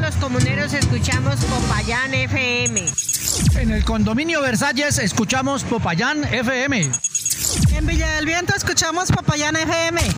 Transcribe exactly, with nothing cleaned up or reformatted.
los comuneros escuchamos Popayán F M. En el condominio Versalles escuchamos Popayán F M. En Villa del Viento escuchamos Popayán F M.